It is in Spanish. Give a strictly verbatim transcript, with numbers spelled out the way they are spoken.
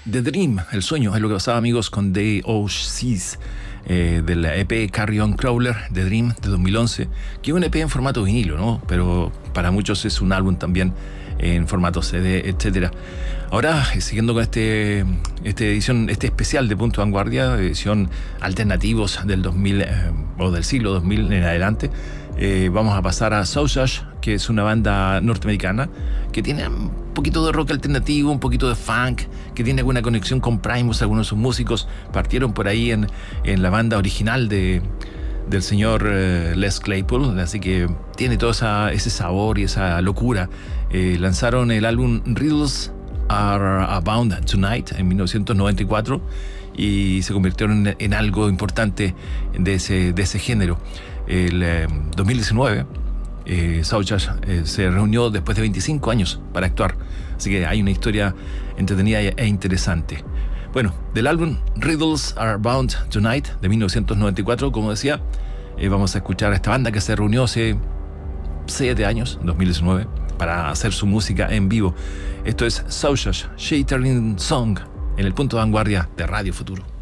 The Dream, el sueño, es lo que pasaba, amigos, con The Oasis, eh, del E P Carry On Crawler, The Dream, de dos mil once, que es un E P en formato vinilo, ¿no? Pero para muchos es un álbum también en formato C D, etcétera. Ahora, siguiendo con este, este edición, este especial de Punto de Vanguardia, edición alternativos del dos mil eh, o del siglo dos mil en adelante, eh, vamos a pasar a Sausage, que es una banda norteamericana que tiene un poquito de rock alternativo, un poquito de funk, que tiene alguna conexión con Primus. Algunos de sus músicos partieron por ahí en, en la banda original de del señor eh, Les Claypool, así que tiene todo esa, ese sabor y esa locura. Eh, lanzaron el álbum Riddles Are Abound Tonight en mil novecientos noventa y cuatro y se convirtieron en, en algo importante de ese, de ese género. El eh, dos mil diecinueve eh, Sausage eh, se reunió después de veinticinco años para actuar, así que hay una historia entretenida e interesante. Bueno, del álbum Riddles Are Bound Tonight de mil novecientos noventa y cuatro, como decía, eh, vamos a escuchar a esta banda que se reunió hace siete años, dos mil diecinueve, para hacer su música en vivo. Esto es Sausage, Shattering Song, en el Punto de Vanguardia de Radio Futuro.